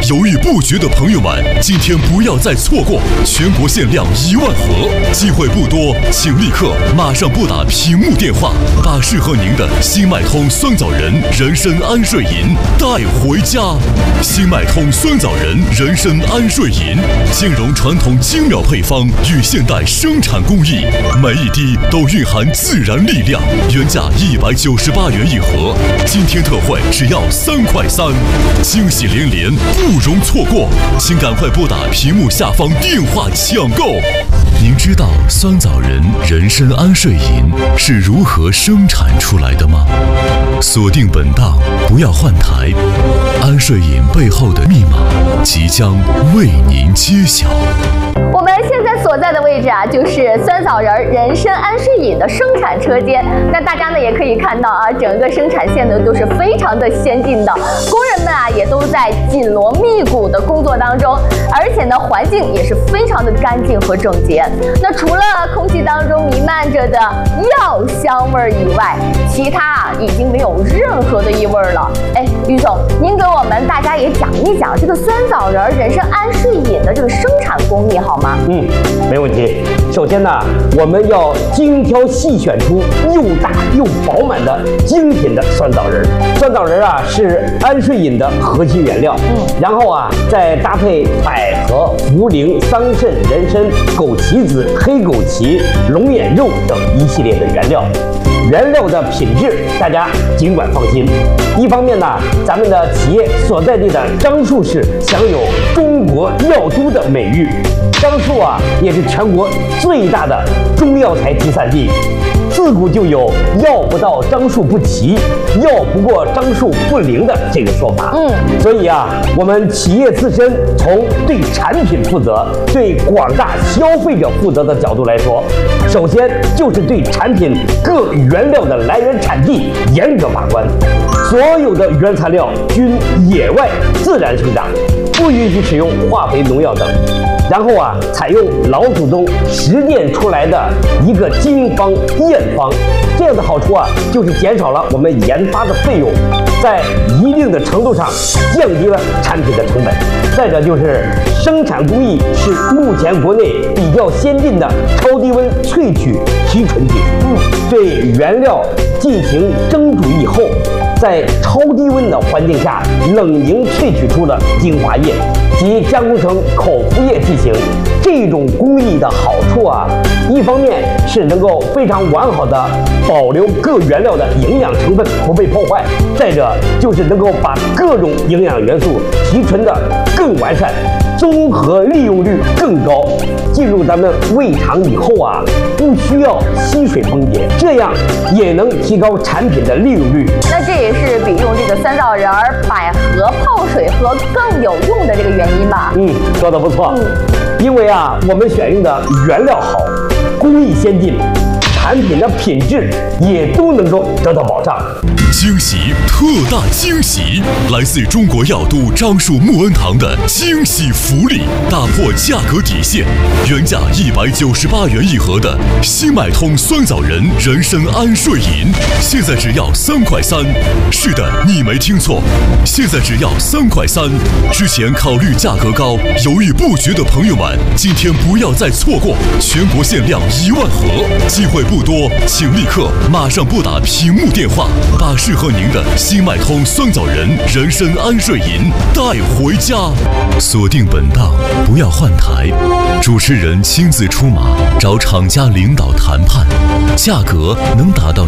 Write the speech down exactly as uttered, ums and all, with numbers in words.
犹豫不决的朋友们，今天不要再错过，全国限量一万盒，机会不多，请立刻马上拨打屏幕电话，把适合您的新脉通酸枣仁人参安睡饮带回家。新脉通酸枣仁人参安睡饮，兼容传统精妙配方与现代生产工艺，每一滴都蕴含自然力量。原价一百九十八元一盒，今天特惠只要三块三，惊喜连连，不容错过，请赶快拨打屏幕下方电话抢购。您知道酸枣仁人参安睡饮是如何生产出来的吗？锁定本档，不要换台，安睡饮背后的密码即将为您揭晓。 我们现在所在的位置啊，就是酸枣仁人参安睡饮的生产车间。那大家呢也可以看到啊，整个生产线呢都是非常的先进的，工人们啊也都在紧锣密鼓的工作当中，而且呢环境也是非常的干净和整洁。那除了空气当中弥漫着的药香味以外，其他啊已经没有任何的异味了。哎，于总，您给我们大家也讲一讲这个酸枣仁人参安睡饮的这个生产工艺好吗？ 嗯，没问题。首先呢，我们要精挑细选出又大又饱满的精品的酸枣仁。酸枣仁啊是安睡饮的核心原料，嗯，然后啊再搭配百合、茯苓、桑葚、人参、枸杞子、黑枸杞、龙眼肉等一系列的原料。原料的品质，大家尽管放心。一方面呢，咱们的企业所在地的樟树市享有“中国药都”的美誉，樟树啊也是全国最大的中药材集散地。自古就有“药不到樟树不齐，药不过樟树不灵”的这个说法。嗯，所以啊，我们企业自身从对产品负责、对广大消费者负责的角度来说，首先就是对产品各原料的来源产地严格把关，所有的原材料均野外自然生长，不允许使用化肥、农药等。然后啊，采用老祖宗实践出来的一个经方验方，这样的好处啊，就是减少了我们研发的费用，在一定的程度上降低了产品的成本。再者就是生产工艺是目前国内比较先进的超低温萃取提纯技术，嗯，对原料进行蒸煮以后，在超低温的环境下冷凝萃取出了精华液，及加工成口服液剂型。这种工艺的好处啊，一方面是能够非常完好的保留各原料的营养成分不被破坏，再者就是能够把各种营养元素提纯的更完善，综合利用率更高。进入咱们胃肠以后啊，不需要吸水崩解，这样也能提高产品的利用率。 那这也是比用这个酸枣仁、百合泡水喝更有用的这个原因吧？ 嗯，说得不错。嗯，因为啊，我们选用的原料好，工艺先进，产品的品质也都能够得到保障。 惊喜，特大惊喜！来自中国药都樟树木恩堂的惊喜福利，打破价格底线，原价一百九十八元一盒的新脉通酸枣仁人参安睡饮，现在只要三块三。是的，你没听错，现在只要三块三。之前考虑价格高，犹豫不决的朋友们，今天不要再错过，全国限量一万盒，机会不多，请立刻马上拨打屏幕电话，把适合您的新脉通酸枣仁人参安睡饮带回家。锁定本档，不要换台，主持人亲自出马，找厂家领导谈判，价格能达到